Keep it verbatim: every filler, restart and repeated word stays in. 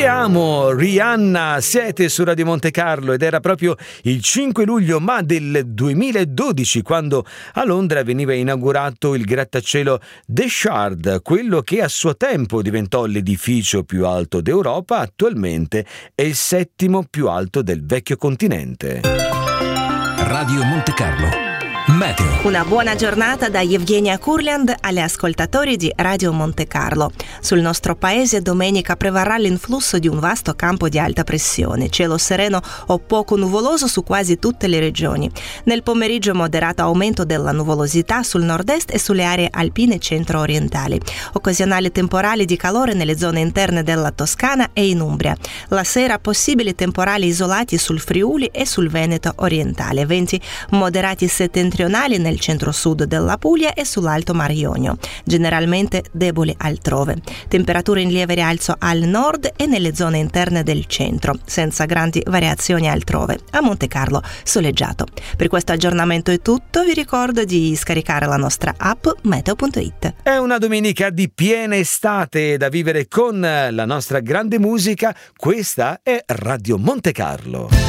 Ti amo Rihanna, siete su Radio Monte Carlo ed era proprio il cinque luglio ma del duemiladodici quando a Londra veniva inaugurato il grattacielo The Shard, quello che a suo tempo diventò l'edificio più alto d'Europa, attualmente è il settimo più alto del vecchio continente. Radio Monte Carlo Meteo. Una buona giornata da Evgenia Kurland alle ascoltatori di Radio Monte Carlo. Sul nostro paese domenica prevarrà l'influsso di un vasto campo di alta pressione, cielo sereno o poco nuvoloso su quasi tutte le regioni. Nel pomeriggio moderato aumento della nuvolosità sul nord-est e sulle aree alpine centro-orientali. Occasionali temporali di calore nelle zone interne della Toscana e in Umbria. La sera possibili temporali isolati sul Friuli e sul Veneto orientale. Venti moderati settentrionali nel centro-sud della Puglia e sull'Alto Mar Ionio, generalmente deboli altrove. Temperature in lieve rialzo al nord e nelle zone interne del centro, senza grandi variazioni altrove. A Monte Carlo soleggiato. Per questo aggiornamento è tutto, vi ricordo di scaricare la nostra app meteo punto it. È una domenica di piena estate da vivere con la nostra grande musica. Questa è Radio Monte Carlo.